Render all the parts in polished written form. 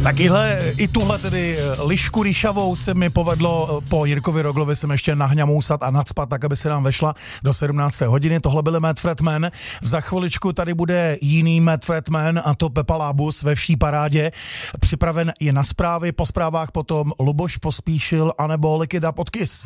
Takyhle, i tuhle tedy lišku rýšavou se mi povedlo po Jirkovi Roglovi jsem ještě nahňamousat a nacpat, tak aby se nám vešla do 17. hodiny. Tohle byl Matt Fredman. Za chviličku tady bude jiný Matt Fredman, a to Pepa Lábus ve vší parádě. Připraven je na zprávy, po zprávách potom Luboš Pospíšil anebo Lick It Up od Kiss.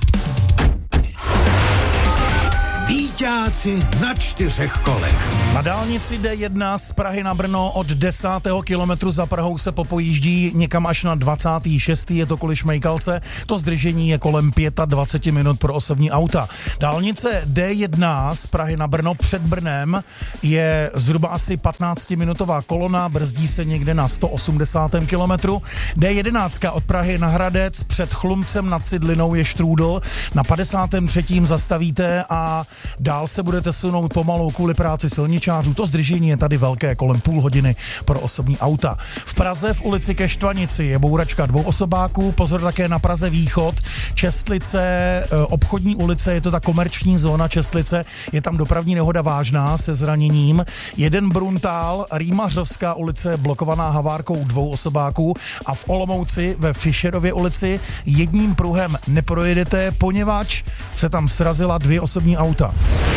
Bíťáci na 4 kolech. Na dálnici D1 z Prahy na Brno od 10. kilometru za Prahou se popojíždí někam až na 26. Je to kvůli Šmejkalce. To zdržení je kolem 25 minut pro osobní auta. Dálnice D1 z Prahy na Brno před Brnem je zhruba asi 15-minutová kolona, brzdí se někde na 180. kilometru. D11 od Prahy na Hradec před Chlumcem nad Cidlinou je štrůdl. Na 53. zastavíte a dál se budete sunout pomalu kvůli práci silničářů. To zdržení je tady velké, kolem půl hodiny pro osobní auta. V Praze v ulici ke Štvanici je bouračka 2 osobáků, pozor také na Praze východ, Čestlice, obchodní ulice, je to ta komerční zóna Čestlice, je tam dopravní nehoda vážná se zraněním. Jeden Bruntál, Rýmařovská ulice blokovaná havárkou 2 osobáků a v Olomouci ve Fischerově ulici jedním pruhem neprojedete, poněvadž se tam srazila 2 osobní auta.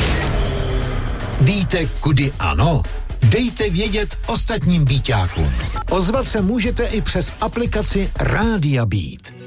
Víte, kudy ano? Dejte vědět ostatním bíťákům. Ozvat se můžete i přes aplikaci Rádia Beat.